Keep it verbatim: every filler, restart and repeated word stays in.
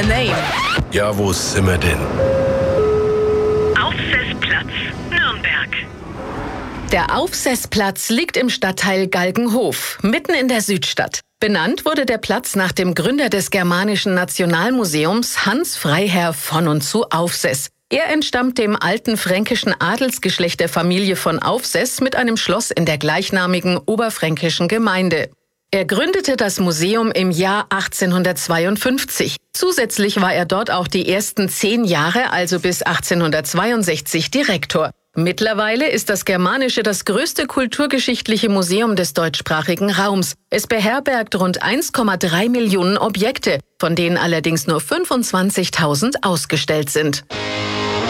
a name. Ja, wo sind wir denn? Aufsessplatz, Nürnberg. Der Aufsessplatz liegt im Stadtteil Galgenhof, mitten in der Südstadt. Benannt wurde der Platz nach dem Gründer des Germanischen Nationalmuseums, Hans Freiherr von und zu Aufsess. Er entstammt dem alten fränkischen Adelsgeschlecht der Familie von Aufsess mit einem Schloss in der gleichnamigen oberfränkischen Gemeinde. Er gründete das Museum im Jahr achtzehnhundertzweiundfünfzig. Zusätzlich war er dort auch die ersten zehn Jahre, also bis achtzehnhundertzweiundsechzig, Direktor. Mittlerweile ist das Germanische das größte kulturgeschichtliche Museum des deutschsprachigen Raums. Es beherbergt rund eins Komma drei Millionen Objekte, von denen allerdings nur fünfundzwanzigtausend ausgestellt sind.